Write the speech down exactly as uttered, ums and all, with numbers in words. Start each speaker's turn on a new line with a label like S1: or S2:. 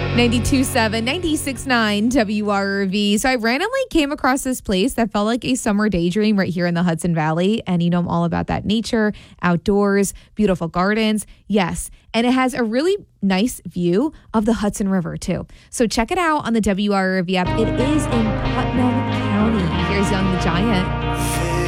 S1: ninety-two point seven, ninety-six point nine W R V. So I randomly came across this place that felt like a summer daydream right here in the Hudson Valley. And you know, I'm all about that nature, outdoors, beautiful gardens. Yes. And it has a really nice view of the Hudson River too. So check it out on the W R V app. It is in Putnam County. Here's Young the Giant.